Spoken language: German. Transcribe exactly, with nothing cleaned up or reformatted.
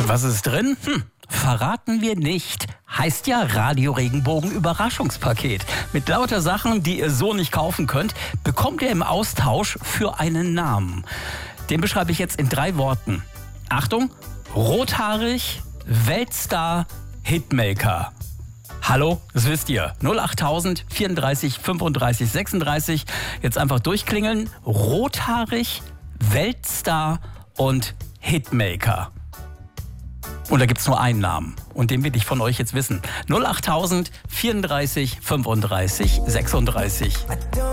Was ist drin? Hm, verraten wir nicht. Heißt ja Radio Regenbogen Überraschungspaket. Mit lauter Sachen, die ihr so nicht kaufen könnt, bekommt ihr im Austausch für einen Namen. Den beschreibe ich jetzt in drei Worten. Achtung, rothaarig, Weltstar, Hitmaker. Hallo, das wisst ihr. null achttausend vierunddreißig fünfunddreißig sechsunddreißig. Jetzt einfach durchklingeln. Rothaarig, Weltstar und Hitmaker. Und da gibt es nur einen Namen. Und den will ich von euch jetzt wissen. null achttausend vierunddreißig fünfunddreißig sechsunddreißig.